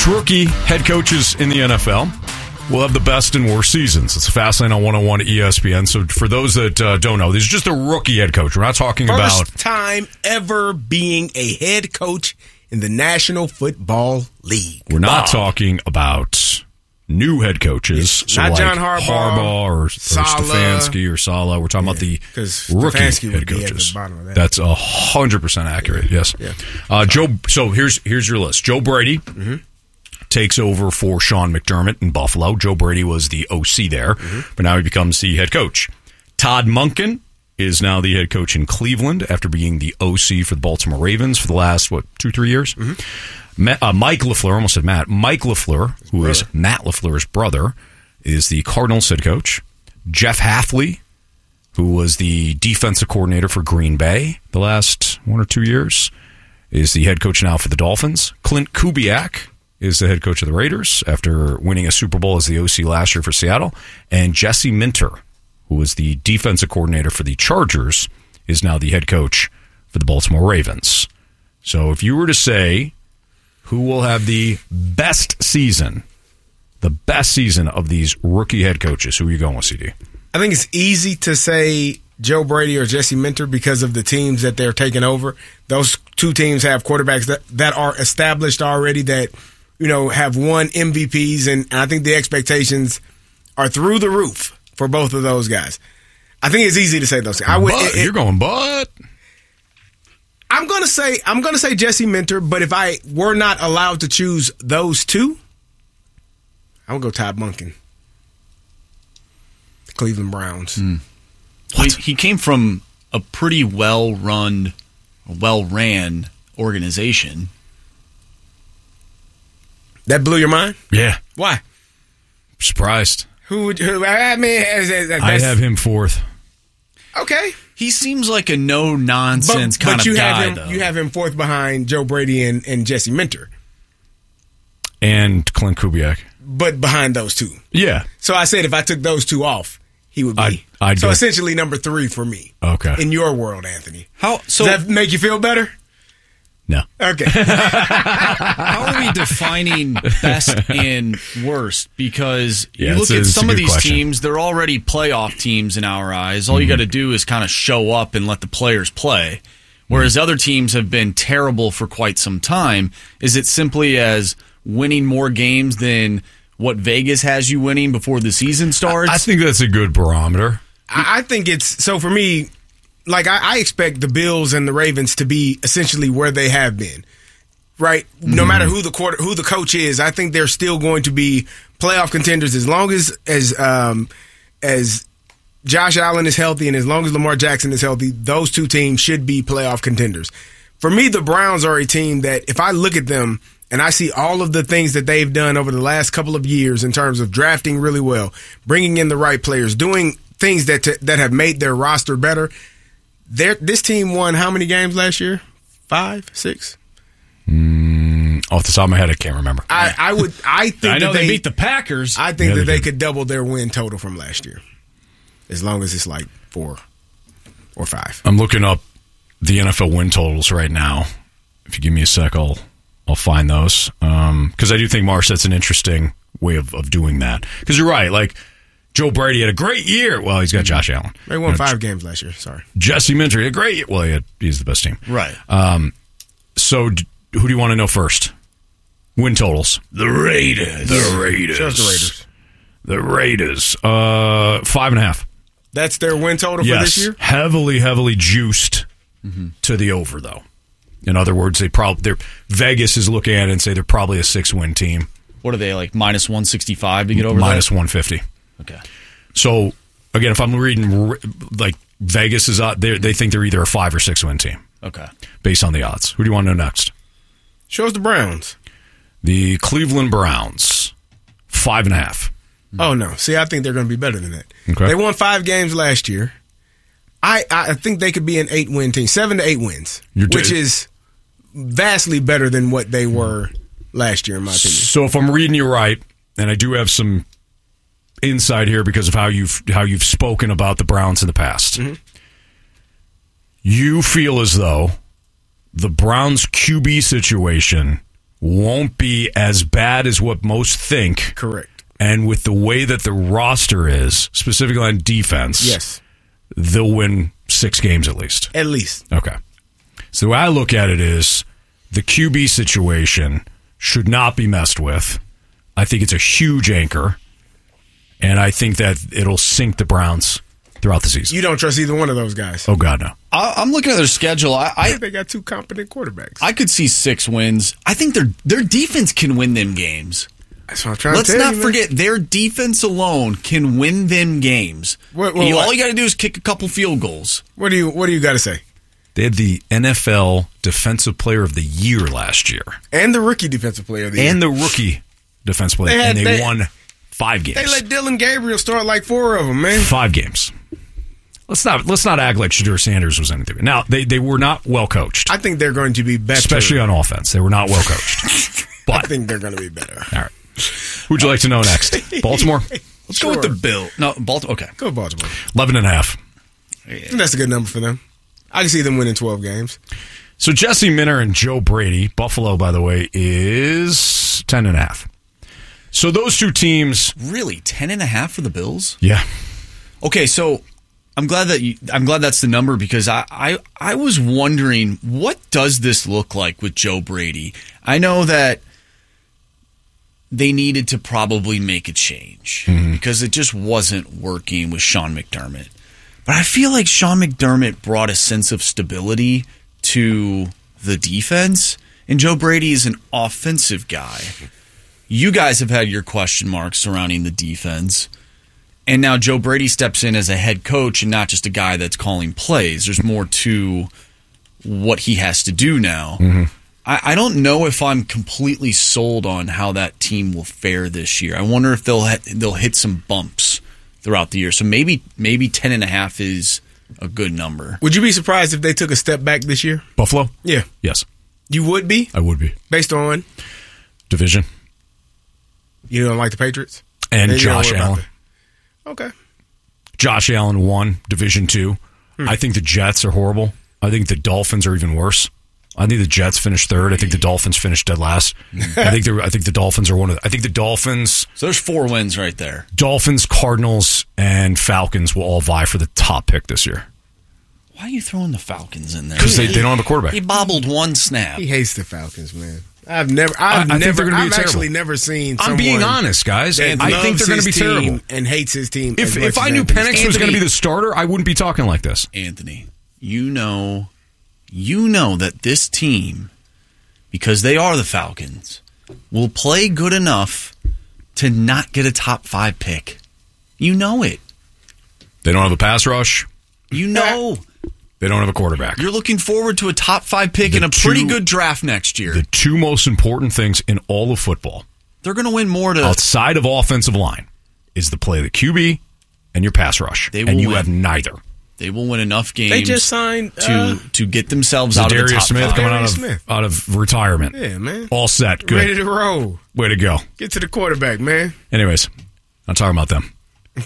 Most rookie head coaches in the NFL will have the best and worst seasons. It's Fastlane on 101 ESPN. So for those that don't know, this is just a rookie head coach. We're not talking about... First time ever being a head coach in the National Football League. We're not talking about new head coaches. So not like John Harbaugh or Stefanski or Saleh. We're talking about the rookie head coaches. That's 100% accurate, yes. Yeah. Joe. So here's your list. Joe Brady takes over for Sean McDermott in Buffalo. Joe Brady was the OC there, but now he becomes the head coach. Todd Monken is now the head coach in Cleveland after being the OC for the Baltimore Ravens for the last, 2-3 years? Mike LaFleur, almost said Matt. Mike LaFleur, who is Matt LaFleur's brother, is the Cardinals head coach. Jeff Hafley, who was the defensive coordinator for Green Bay the last 1 or 2 years, is the head coach now for the Dolphins. Clint Kubiak is the head coach of the Raiders after winning a Super Bowl as the OC last year for Seattle. And Jesse Minter, who was the defensive coordinator for the Chargers, is now the head coach for the Baltimore Ravens. So if you were to say who will have the best season of these rookie head coaches, who are you going with, CD? I think it's easy to say Joe Brady or Jesse Minter because of the teams that they're taking over. Those two teams have quarterbacks that are established already, that have won MVPs, and I think the expectations are through the roof for both of those guys. I think it's easy to say those things. You're going, but I'm gonna say Jesse Minter, but if I were not allowed to choose those two, I would go Todd Monken. The Cleveland Browns. He came from a pretty well-ran organization. That blew your mind? Yeah. Why? Surprised. I mean, I have him fourth. Okay. He seems like a no-nonsense kind of guy, though. You have him fourth behind Joe Brady and Jesse Minter. And Clint Kubiak. But behind those two. Yeah. So I said if I took those two off, he would be. Essentially number 3 for me. Okay. In your world, Anthony. Does that make you feel better? No. Okay. How are we defining best and worst? Because you look at some of these teams, they're already playoff teams in our eyes. All you got to do is kind of show up and let the players play. Whereas other teams have been terrible for quite some time. Is it simply as winning more games than what Vegas has you winning before the season starts? I think that's a good barometer. I think it's, so for me, like I expect the Bills and the Ravens to be essentially where they have been, right? No matter who the coach is, I think they're still going to be playoff contenders as long as Josh Allen is healthy and as long as Lamar Jackson is healthy. Those two teams should be playoff contenders. For me, the Browns are a team that if I look at them and I see all of the things that they've done over the last couple of years in terms of drafting really well, bringing in the right players, doing things that have made their roster better. This team won how many games last year? 5, 6? Off the top of my head, I can't remember. I think I know they beat the Packers. I think that they could double their win total from last year, as long as it's like 4 or 5. I'm looking up the NFL win totals right now. If you give me a sec, I'll find those, because I do think Marsette's an interesting way of doing that. Because you're right, like Joe Brady had a great year. Well, he's got Josh Allen. They won 5 games last year. Sorry. Jesse Minter had a great year. Well, he's the best team. Right. So who do you want to know first? Win totals. The Raiders. Shows the Raiders. 5.5. That's their win total for this year? Heavily juiced to the over, though. In other words, Vegas is looking at it and say they're probably a 6-win team. What are they, like minus 165 to get over minus 150. Okay. So, again, if I'm reading, like, Vegas is they think they're either a 5 or 6-win team. Okay. Based on the odds. Who do you want to know next? Show us the Browns. The Cleveland Browns. 5.5. Oh, no. See, I think they're going to be better than that. Okay. They won 5 games last year. I think they could be an 8-win team. 7 to 8 wins. Which is vastly better than what they were last year, in my opinion. So if I'm reading you right, and I do have some insight here because of how you've spoken about the Browns in the past, you feel as though the Browns QB situation won't be as bad as what most think. Correct. And with the way that the roster is, specifically on defense, yes, they'll win 6 games at least. At least. Okay. So the way I look at it is the QB situation should not be messed with. I think it's a huge anchor, and I think that it'll sink the Browns throughout the season. You don't trust either one of those guys? Oh, God, no. I'm looking at their schedule. I think they got 2 competent quarterbacks. I could see 6 wins. I think their defense can win them games. That's what I'm trying Let's to tell not you, forget, their defense alone can win them games. All you got to do is kick a couple field goals. What do you got to say? They had the NFL Defensive Player of the Year last year. And the Rookie Defensive Player of the Year. And the Rookie Defensive Player. And they won 5 games. They let Dylan Gabriel start like 4 of them, man. 5 games. Let's not act like Shadur Sanders was anything. Now, they were not well coached. I think they're going to be better. Especially on offense. They were not well coached. But I think they're going to be better. All right. Who'd you like to know next? Baltimore? Let's go with the Bill. No, Baltimore. Okay. Go with Baltimore. 11.5. Yeah. That's a good number for them. I can see them winning 12 games. So Jesse Minter and Joe Brady, Buffalo, by the way, is 10.5. So those 2 teams. Really? 10.5 for the Bills? Yeah. Okay, so I'm glad that's the number because I was wondering, what does this look like with Joe Brady? I know that they needed to probably make a change because it just wasn't working with Sean McDermott. But I feel like Sean McDermott brought a sense of stability to the defense, and Joe Brady is an offensive guy. You guys have had your question marks surrounding the defense, and now Joe Brady steps in as a head coach and not just a guy that's calling plays. There's more to what he has to do now. I don't know if I'm completely sold on how that team will fare this year. I wonder if they'll hit some bumps throughout the year. So maybe 10.5 is a good number. Would you be surprised if they took a step back this year? Buffalo? Yeah. Yes. You would be? I would be. Based on? Division. You don't like the Patriots? And Josh Allen. Okay. Josh Allen won Division 2. I think the Jets are horrible. I think the Dolphins are even worse. I think the Jets finished 3rd. I think the Dolphins finished dead last. I think the Dolphins are I think the Dolphins. So there's 4 wins right there. Dolphins, Cardinals, and Falcons will all vie for the top pick this year. Why are you throwing the Falcons in there? Because they don't have a quarterback. He bobbled 1 snap. He hates the Falcons, man. I've actually never seen someone. I'm being honest, guys. I think they're going to be terrible and hates his team. If I knew Penix was going to be the starter, I wouldn't be talking like this. Anthony, you know that this team, because they are the Falcons, will play good enough to not get a top 5 pick. You know it. They don't have a pass rush. You know. They don't have a quarterback. You're looking forward to a top 5 pick and a pretty good draft next year. The 2 most important things in all of football. They're going to win more outside of offensive line is the play of the QB and your pass rush. And you have neither. They will win enough games. They just signed to get themselves out of the top Smith 5. coming out of retirement. Yeah, man. All set. Good. Ready to roll. Way to go. Get to the quarterback, man. Anyways, I'm talking about them.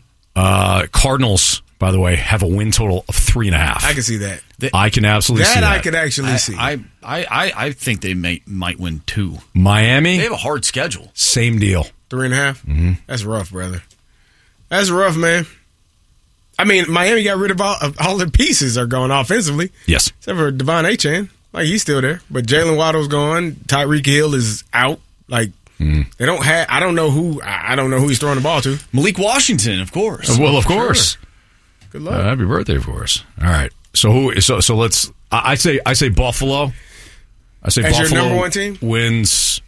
Cardinals, by the way, have a win total of 3.5. I can see that. I can absolutely see that. I could actually see. I think they might win 2. Miami? They have a hard schedule. Same deal. 3.5? That's rough, brother. That's rough, man. I mean, Miami got rid of all their pieces are going offensively. Yes. Except for Devon Achane. Like, he's still there. But Jalen Waddle's gone. Tyreek Hill is out. Like, they don't have, I don't know who he's throwing the ball to. Malik Washington, of course. Well, of course. Sure. Good luck. Happy birthday, of course. All right. So let's, I say Buffalo. I say Buffalo your number 1 team? Wins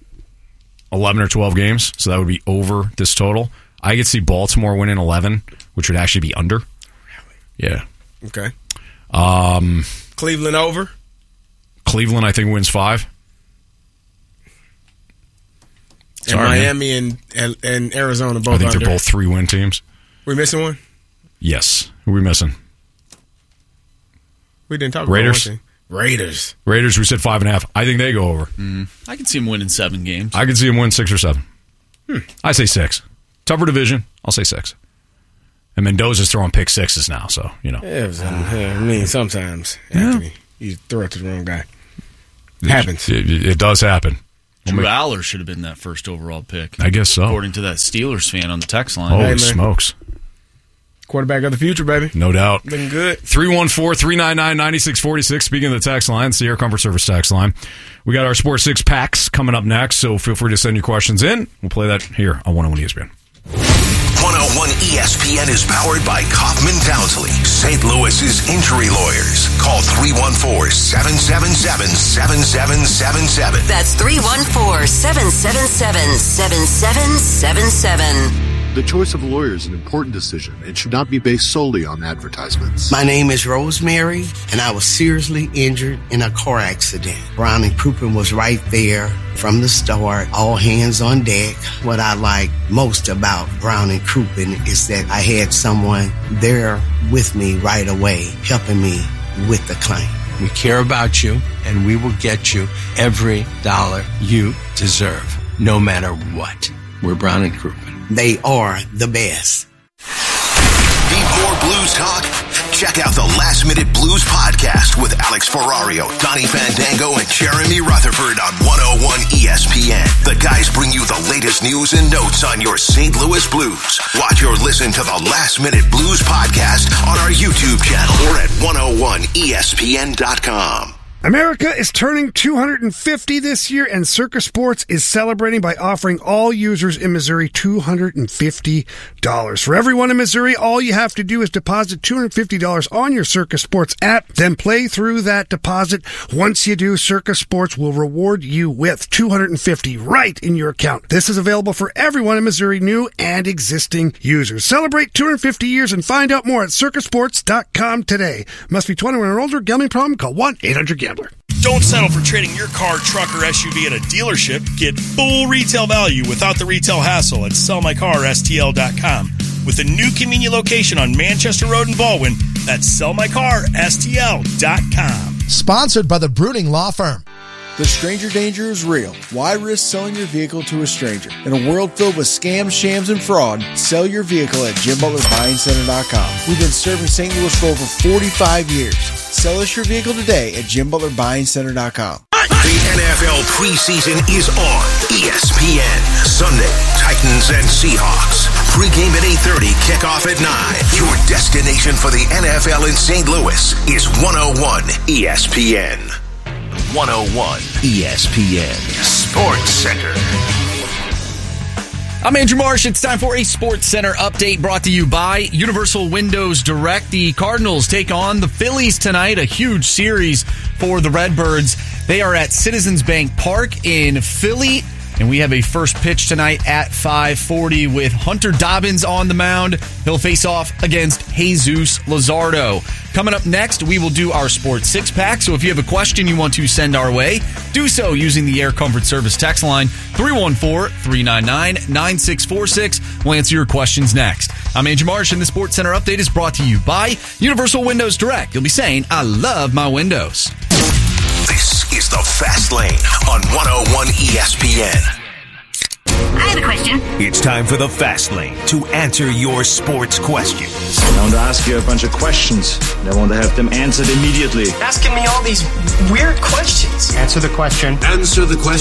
11 or 12 games. So that would be over this total. I could see Baltimore winning 11, which would actually be under. Yeah. Okay. Cleveland over? Cleveland, I think, wins 5. And Miami and Arizona both under. I think they're both 3-win teams. We missing one? Yes. Who are we missing? We didn't talk Raiders. about one team. Raiders, we said 5.5. I think they go over. I can see them winning 7 games. I can see them win 6 or 7. I say 6. Tougher division. I'll say 6. And Mendoza's throwing pick 6s now, so, you know. I mean, sometimes, Anthony, you throw it to the wrong guy. It happens. It does happen. Drew Aller should have been that first overall pick. I guess so. According to that Steelers fan on the text line. Holy smokes. Quarterback of the future, baby. No doubt. Looking good. 314-399-9646. Speaking of the text line, it's the Air Comfort Service text line. We got our Sports 6 packs coming up next, so feel free to send your questions in. We'll play that here on 101 ESPN. 101 ESPN is powered by Kaufman Townsley, St. Louis's injury lawyers. Call 314-777-7777. That's 314-777-7777. The choice of a lawyer is an important decision and should not be based solely on advertisements. My name is Rosemary, and I was seriously injured in a car accident. Brown & Crouppen was right there from the start, all hands on deck. What I like most about Brown & Crouppen is that I had someone there with me right away, helping me with the claim. We care about you, and we will get you every dollar you deserve, no matter what. We're Brown & Crouppen. They are the best. Need more blues talk? Check out the Last Minute Blues podcast with Alex Ferrario, Donnie Fandango, and Jeremy Rutherford on 101 ESPN. The guys bring you the latest news and notes on your St. Louis Blues. Watch or listen to the Last Minute Blues podcast on our YouTube channel or at 101ESPN.com. America is turning 250 this year, and Circa Sports is celebrating by offering all users in Missouri $250. For everyone in Missouri, all you have to do is deposit $250 on your Circa Sports app, then play through that deposit. Once you do, Circa Sports will reward you with $250 right in your account. This is available for everyone in Missouri, new and existing users. Celebrate 250 years and find out more at circasports.com today. Must be 21 or older. Gambling problem? Call 1-800-GAMBLER. Don't settle for trading your car, truck, or SUV at a dealership. Get full retail value without the retail hassle at sellmycarstl.com. With a new convenient location on Manchester Road in Baldwin, that's sellmycarstl.com. Sponsored by the Bruning Law Firm. The stranger danger is real. Why risk selling your vehicle to a stranger? In a world filled with scams, shams, and fraud, sell your vehicle at JimButlerBuyingCenter.com. We've been serving St. Louis for over 45 years. Sell us your vehicle today at JimButlerBuyingCenter.com. The NFL preseason is on ESPN. Sunday, Titans and Seahawks. Pre-game at 8:30, kickoff at 9. Your destination for the NFL in St. Louis is 101 ESPN. 101 ESPN Sports Center. I'm Andrew Marsh. It's time for a Sports Center update brought to you by Universal Windows Direct. The Cardinals take on the Phillies tonight, a huge series for the Redbirds. They are at Citizens Bank Park in Philly, and we have a first pitch tonight at 5:40 with Hunter Dobbins on the mound. He'll face off against Jesus Luzardo. Coming up next, we will do our Sports 6-pack. So if you have a question you want to send our way, do so using the Air Comfort Service text line 314-399-9646. We'll answer your questions next. I'm Andrew Marsh, and the Sports Center update is brought to you by Universal Windows Direct. You'll be saying, I love my windows. This is the Fast Lane on 101 ESPN. I have a question. It's time for the Fast Lane to answer your sports questions. I want to ask you a bunch of questions, and I want to have them answered immediately. Asking me all these weird questions. Answer the question. Answer the question.